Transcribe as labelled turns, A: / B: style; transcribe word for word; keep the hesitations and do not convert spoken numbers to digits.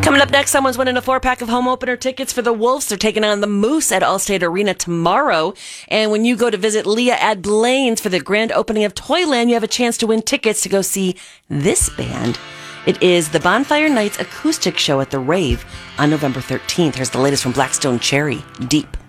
A: Coming up next, someone's winning a four-pack of home opener tickets for the Wolves. They're taking on the Moose at Allstate Arena tomorrow. And when you go to visit Leah at Blaine's for the grand opening of Toyland, you have a chance to win tickets to go see this band. It is the Bonfire Nights acoustic show at the Rave on November thirteenth. Here's the latest from Blackstone Cherry, Deep.